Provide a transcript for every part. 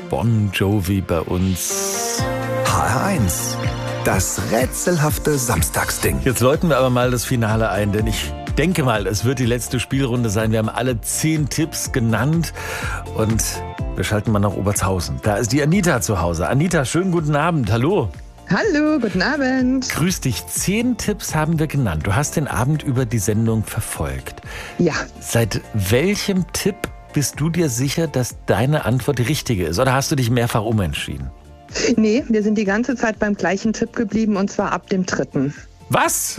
Bon Jovi bei uns. HR1, das rätselhafte Samstagsding. Jetzt läuten wir aber mal das Finale ein, denn ich denke mal, es wird die letzte Spielrunde sein. Wir haben alle 10 Tipps genannt und wir schalten mal nach Obertshausen. Da ist die Anita zu Hause. Anita, schönen guten Abend. Hallo. Hallo, guten Abend. Grüß dich. 10 Tipps haben wir genannt. Du hast den Abend über die Sendung verfolgt. Ja. Seit welchem Tipp bist du dir sicher, dass deine Antwort die richtige ist? Oder hast du dich mehrfach umentschieden? Nee, wir sind die ganze Zeit beim gleichen Tipp geblieben und zwar ab dem 3. Was?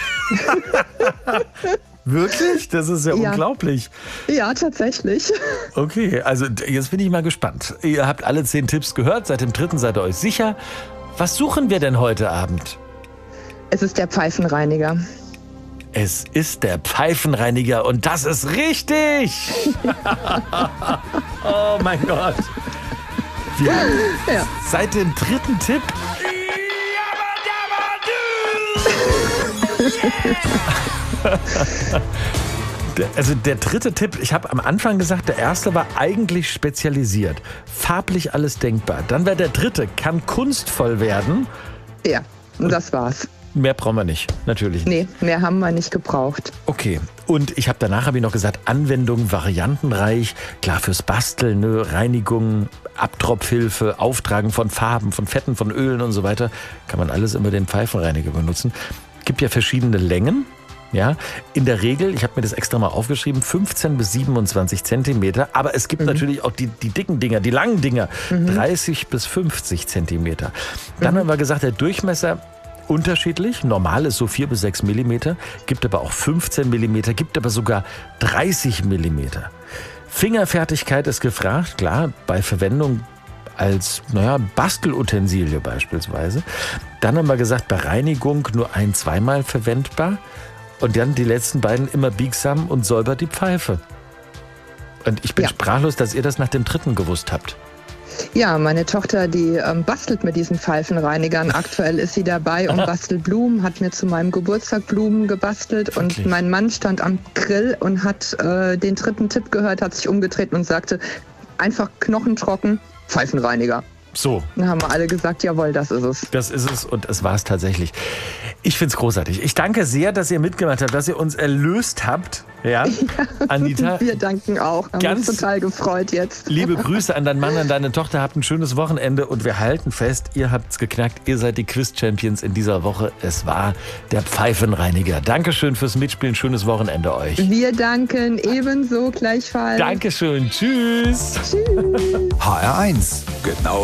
Wirklich? Das ist ja unglaublich. Ja, tatsächlich. Okay, also jetzt bin ich mal gespannt. Ihr habt alle 10 Tipps gehört. Seit dem 3. seid ihr euch sicher. Was suchen wir denn heute Abend? Es ist der Pfeifenreiniger. Es ist der Pfeifenreiniger und das ist richtig! Oh mein Gott! Wir haben seit dem 3. Tipp... Also der 3. Tipp, ich habe am Anfang gesagt, der erste war eigentlich spezialisiert. Farblich alles denkbar. Dann wäre der 3. kann kunstvoll werden. Ja, und das war's. Mehr brauchen wir nicht, natürlich. Nee, mehr haben wir nicht gebraucht. Okay, und danach habe ich noch gesagt, Anwendung variantenreich, klar fürs Basteln, ne? Reinigung, Abtropfhilfe, Auftragen von Farben, von Fetten, von Ölen und so weiter, kann man alles immer den Pfeifenreiniger benutzen. Gibt ja verschiedene Längen. Ja, in der Regel, ich habe mir das extra mal aufgeschrieben, 15 bis 27 Zentimeter. Aber es gibt natürlich auch die dicken Dinger, die langen Dinger, 30 bis 50 Zentimeter. Dann haben wir gesagt, der Durchmesser unterschiedlich. Normal ist so 4 bis 6 Millimeter, gibt aber auch 15 Millimeter, gibt aber sogar 30 Millimeter. Fingerfertigkeit ist gefragt, klar, bei Verwendung als Bastelutensilie beispielsweise. Dann haben wir gesagt, bei Reinigung nur 1-2 Mal verwendbar. Und dann die letzten beiden immer biegsam und säubert die Pfeife. Und ich bin sprachlos, dass ihr das nach dem 3. gewusst habt. Ja, meine Tochter, die bastelt mit diesen Pfeifenreinigern. Aktuell ist sie dabei und bastelt Blumen, hat mir zu meinem Geburtstag Blumen gebastelt. Und mein Mann stand am Grill und hat den 3. Tipp gehört, hat sich umgedreht und sagte, einfach knochentrocken, Pfeifenreiniger. So. Dann haben wir alle gesagt, jawohl, das ist es. Das ist es und es war es tatsächlich. Ich finde es großartig. Ich danke sehr, dass ihr mitgemacht habt, dass ihr uns erlöst habt. Ja, Anita. Wir danken auch. Haben uns total gefreut jetzt. Liebe Grüße an deinen Mann, an deine Tochter. Habt ein schönes Wochenende und wir halten fest, ihr habt's geknackt. Ihr seid die Quiz-Champions in dieser Woche. Es war der Pfeifenreiniger. Dankeschön fürs Mitspielen. Schönes Wochenende euch. Wir danken ebenso gleichfalls. Dankeschön. Tschüss. Tschüss. HR1, genau